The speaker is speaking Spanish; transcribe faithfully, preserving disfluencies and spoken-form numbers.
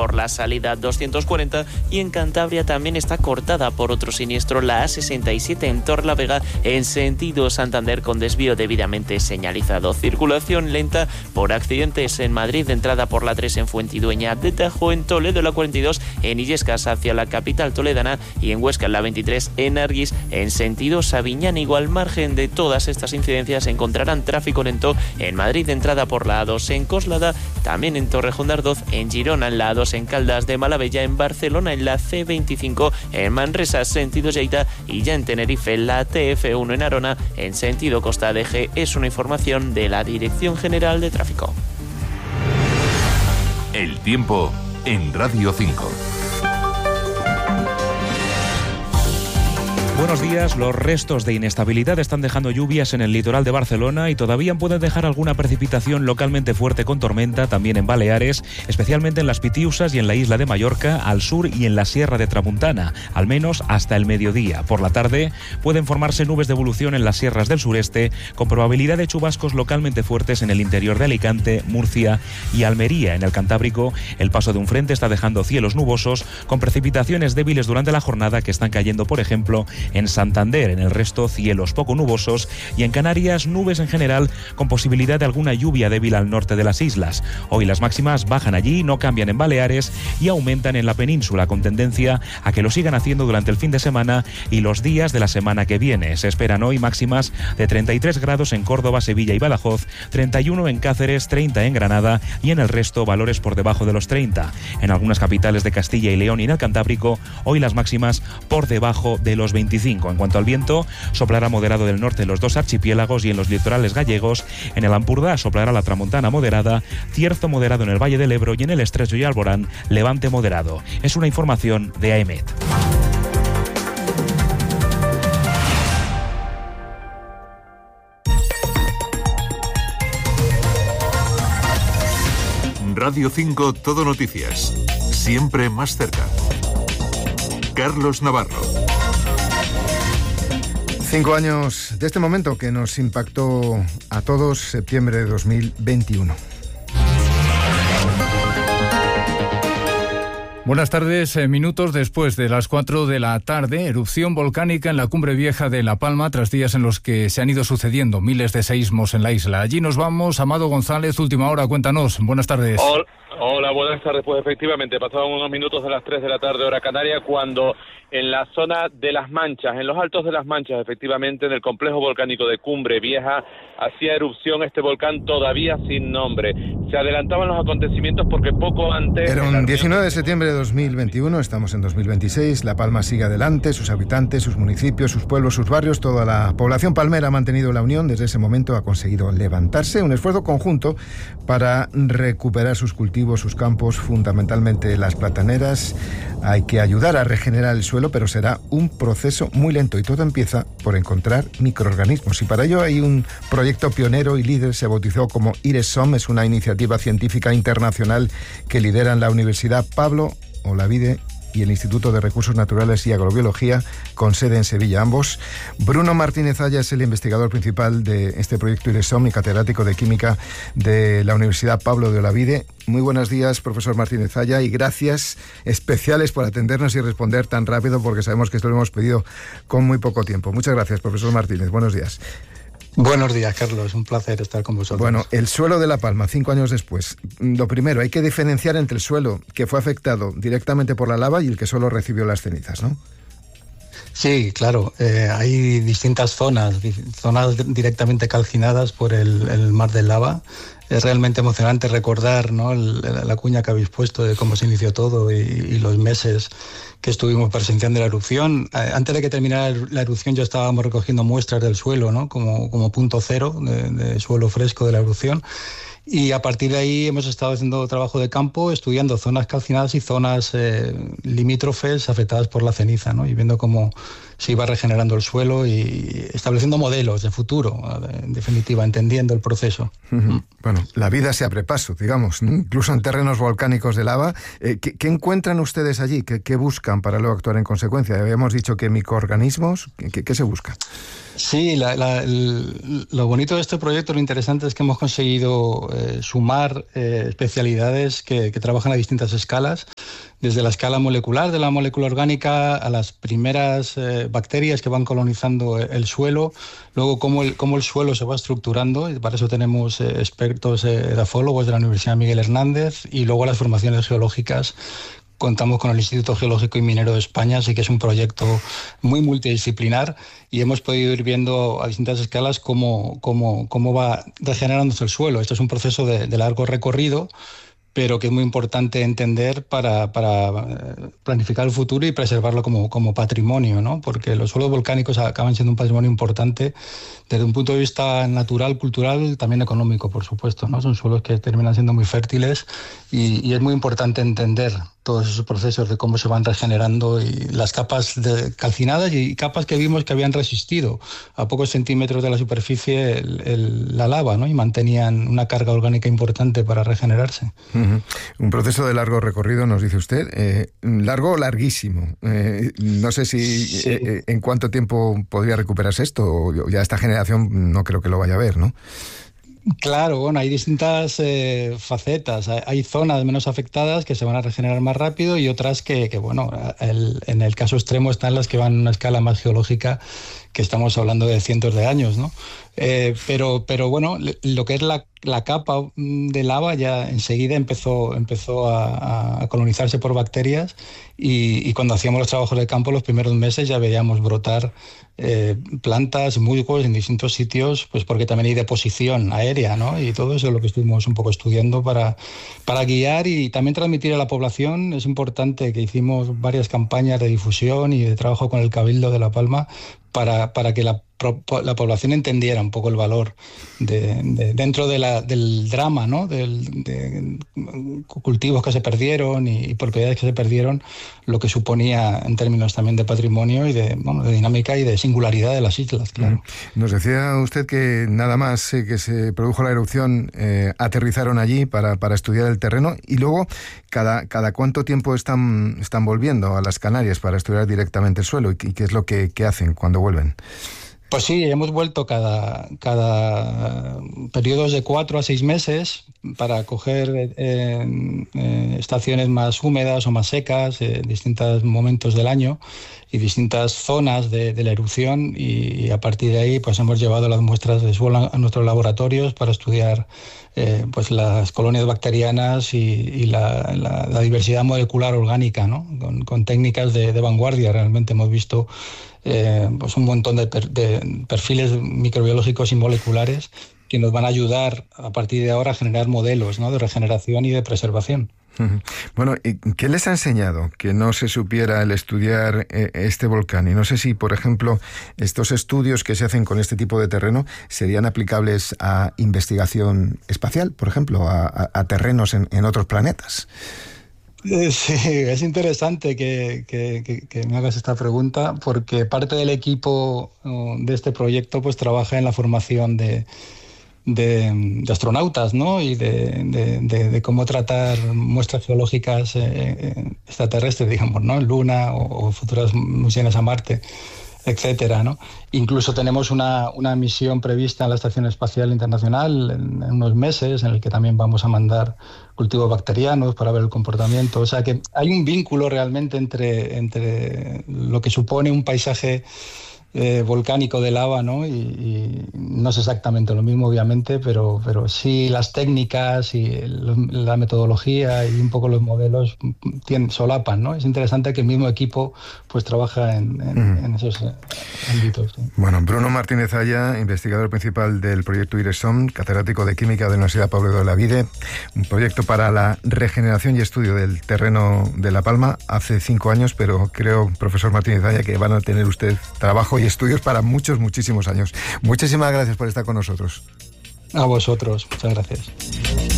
por la salida doscientos cuarenta y en Cantabria también está cortada por otro siniestro la A sesenta y siete en Torlavega en sentido Santander con desvío debidamente señalizado. Circulación lenta por accidentes en Madrid, de entrada por la tres en Fuentidueña de Tajo, en Toledo la cuarenta y dos en Illescas hacia la capital toledana y en Huesca la veintitrés en Arguis en sentido Sabiñán. Igual margen de todas estas incidencias encontrarán tráfico lento en Madrid, de entrada por la A dos en Coslada, también en Torrejón de Ardoz, en Girona en la A dos en Caldas de Malavella, en Barcelona en la C veinticinco, en Manresa sentido Lleida y ya en Tenerife en la T F uno en Arona en sentido Costa de G. Es una información de la Dirección General de Tráfico. El tiempo en Radio cinco. Buenos días. Los restos de inestabilidad están dejando lluvias en el litoral de Barcelona y todavía pueden dejar alguna precipitación localmente fuerte con tormenta también en Baleares, especialmente en las Pitiusas y en la isla de Mallorca, al sur y en la Sierra de Tramuntana, al menos hasta el mediodía. Por la tarde pueden formarse nubes de evolución en las sierras del sureste, con probabilidad de chubascos localmente fuertes en el interior de Alicante, Murcia y Almería. En el Cantábrico, el paso de un frente está dejando cielos nubosos, con precipitaciones débiles durante la jornada que están cayendo, por ejemplo, en Santander. En el resto, cielos poco nubosos y en Canarias, nubes en general con posibilidad de alguna lluvia débil al norte de las islas. Hoy las máximas bajan allí, no cambian en Baleares y aumentan en la península, con tendencia a que lo sigan haciendo durante el fin de semana y los días de la semana que viene. Se esperan hoy máximas de treinta y tres grados en Córdoba, Sevilla y Badajoz, treinta y uno en Cáceres, treinta en Granada y en el resto valores por debajo de los treinta. En algunas capitales de Castilla y León y en el Cantábrico, hoy las máximas por debajo de los veinticinco. En cuanto al viento, soplará moderado del norte en los dos archipiélagos y en los litorales gallegos. En el Ampurdá soplará la tramontana moderada, cierzo moderado en el Valle del Ebro y en el Estrecho y Alborán, levante moderado. Es una información de A E M E T. Radio cinco Todo Noticias. Siempre más cerca. Carlos Navarro. Cinco años de este momento que nos impactó a todos, septiembre de dos mil veintiuno. Buenas tardes. Eh, minutos después de las cuatro de la tarde, erupción volcánica en la Cumbre Vieja de La Palma, tras días en los que se han ido sucediendo miles de seísmos en la isla. Allí nos vamos. Amado González, última hora, cuéntanos. Buenas tardes. Hola, hola, buenas tardes. Pues efectivamente, pasaban unos minutos de las tres de la tarde, hora canaria, cuando en la zona de Las Manchas, en los altos de Las Manchas, efectivamente, en el complejo volcánico de Cumbre Vieja, hacía erupción este volcán todavía sin nombre. Se adelantaban los acontecimientos porque poco antes... Era un diecinueve de septiembre de dos mil veintiuno, estamos en dos mil veintiséis, La Palma sigue adelante, sus habitantes, sus municipios, sus pueblos, sus barrios, toda la población palmera ha mantenido la unión, desde ese momento ha conseguido levantarse, un esfuerzo conjunto para recuperar sus cultivos, sus campos, fundamentalmente las plataneras. Hay que ayudar a regenerar el suelo, pero será un proceso muy lento y todo empieza por encontrar microorganismos. Y para ello hay un proyecto pionero y líder, se bautizó como IRESOM, es una iniciativa científica internacional que lideran la Universidad Pablo Olavide y el Instituto de Recursos Naturales y Agrobiología, con sede en Sevilla. Ambos. Bruno Martínez Aya es el investigador principal de este proyecto IRESOM y catedrático de Química de la Universidad Pablo de Olavide. Muy buenos días, profesor Martínez Aya, y gracias especiales por atendernos y responder tan rápido, porque sabemos que esto lo hemos pedido con muy poco tiempo. Muchas gracias, profesor Martínez. Buenos días. Buenos días, Carlos. Un placer estar con vosotros. Bueno, el suelo de La Palma, cinco años después. Lo primero, hay que diferenciar entre el suelo que fue afectado directamente por la lava y el que solo recibió las cenizas, ¿no? Sí, claro. Eh, hay distintas zonas, zonas directamente calcinadas por el, el mar de lava. Es realmente emocionante recordar, ¿no?, el, la cuña que habéis puesto de cómo se inició todo y, y los meses que estuvimos presenciando la erupción. Eh, antes de que terminara la erupción ya estábamos recogiendo muestras del suelo, ¿no?, como, como punto cero de, de suelo fresco de la erupción. Y a partir de ahí hemos estado haciendo trabajo de campo, estudiando zonas calcinadas y zonas eh, limítrofes afectadas por la ceniza, ¿no?, y viendo cómo se iba regenerando el suelo y estableciendo modelos de futuro, en definitiva, entendiendo el proceso. Uh-huh. Bueno, la vida se abre paso, digamos, ¿no?, incluso en terrenos volcánicos de lava. Eh, ¿qué, ¿Qué encuentran ustedes allí? ¿Qué, ¿Qué buscan para luego actuar en consecuencia? Habíamos dicho que microorganismos, ¿qué, qué se busca? Sí, la, la, el, lo bonito de este proyecto, lo interesante es que hemos conseguido eh, sumar eh, especialidades que, que trabajan a distintas escalas. desde la escala molecular de la molécula orgánica a las primeras eh, bacterias que van colonizando el suelo, luego cómo el, cómo el suelo se va estructurando, y para eso tenemos eh, expertos eh, edafólogos de la Universidad Miguel Hernández, y luego las formaciones geológicas. Contamos con el Instituto Geológico y Minero de España, así que es un proyecto muy multidisciplinar y hemos podido ir viendo a distintas escalas cómo, cómo, cómo va regenerándose el suelo. Esto es un proceso de, de largo recorrido, pero que es muy importante entender para, para planificar el futuro y preservarlo como, como patrimonio, ¿no? Porque los suelos volcánicos acaban siendo un patrimonio importante desde un punto de vista natural, cultural, también económico, por supuesto, ¿no? Son suelos que terminan siendo muy fértiles y, y es muy importante entender todos esos procesos de cómo se van regenerando y las capas de calcinadas y capas que vimos que habían resistido a pocos centímetros de la superficie el, el, la lava, ¿no? Y mantenían una carga orgánica importante para regenerarse. Uh-huh. Un proceso de largo recorrido, nos dice usted, eh, largo o larguísimo. Eh, no sé si sí. eh, en cuánto tiempo podría recuperarse esto, o ya esta generación no creo que lo vaya a ver, ¿no? Claro, bueno, hay distintas eh, facetas. Hay zonas menos afectadas que se van a regenerar más rápido y otras que, que bueno, el, en el caso extremo están las que van a una escala más geológica, que estamos hablando de cientos de años, ¿no? Eh, pero, pero bueno, lo que es la, la capa de lava ya enseguida empezó, empezó a, a colonizarse por bacterias y, y cuando hacíamos los trabajos de campo los primeros meses ya veíamos brotar eh, plantas, musgos en distintos sitios, pues porque también hay deposición aérea, ¿no? Y todo eso es lo que estuvimos un poco estudiando para, para guiar y también transmitir a la población. Es importante que hicimos varias campañas de difusión y de trabajo con el Cabildo de La Palma para, para que la, la población entendiera un poco el valor de, de, dentro de la, del drama, ¿no? Del, de cultivos que se perdieron y, y propiedades que se perdieron, lo que suponía en términos también de patrimonio y de, bueno, de dinámica y de singularidad de las islas, claro. Nos decía usted que nada más eh, que se produjo la erupción, eh, aterrizaron allí para, para estudiar el terreno y luego cada, cada cuánto tiempo están, están volviendo a las Canarias para estudiar directamente el suelo y, y qué es lo que, que hacen cuando vuelven. Pues sí, hemos vuelto cada, cada periodos de cuatro a seis meses para coger eh, eh, estaciones más húmedas o más secas, eh, distintos momentos del año y distintas zonas de, de la erupción y, y a partir de ahí pues hemos llevado las muestras de suelo a nuestros laboratorios para estudiar eh, pues las colonias bacterianas y, y la, la, la diversidad molecular orgánica, ¿no? Con, con técnicas de, de vanguardia. Realmente hemos visto Eh, pues un montón de, per, de perfiles microbiológicos y moleculares que nos van a ayudar a partir de ahora a generar modelos, ¿no? De regeneración y de preservación. Bueno, ¿qué les ha enseñado que no se supiera el estudiar este volcán? Y no sé si, por ejemplo, estos estudios que se hacen con este tipo de terreno serían aplicables a investigación espacial, por ejemplo, a, a, a terrenos en, en otros planetas. Sí, es interesante que, que, que, que me hagas esta pregunta porque parte del equipo de este proyecto pues trabaja en la formación de, de, de astronautas, ¿no? Y de, de, de, de cómo tratar muestras geológicas eh, extraterrestres, digamos, ¿no? En Luna o, o futuras misiones a Marte, etcétera, ¿no? Incluso tenemos una, una misión prevista en la Estación Espacial Internacional en, en unos meses, en el que también vamos a mandar cultivos bacterianos para ver el comportamiento. O sea que hay un vínculo realmente entre, entre lo que supone un paisaje eh, volcánico de lava, ¿no? Y, y no es exactamente lo mismo, obviamente, pero, pero sí las técnicas y el, la metodología y un poco los modelos tienen, solapan, ¿no? Es interesante que el mismo equipo pues trabaja en, en, uh-huh. en esos ámbitos. ¿Sí? Bueno, Bruno Martínez Aya, investigador principal del proyecto IRESOM, catedrático de Química de la Universidad Pablo de Olavide, un proyecto para la regeneración y estudio del terreno de La Palma hace cinco años, pero creo, profesor Martínez Aya, que van a tener usted trabajo y estudios para muchos, muchísimos años. Muchísimas gracias por estar con nosotros. A vosotros, muchas gracias.